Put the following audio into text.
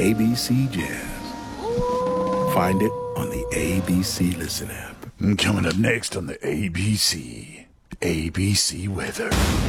ABC Jazz. Find it on the ABC Listen app. Coming up next on the ABC weather.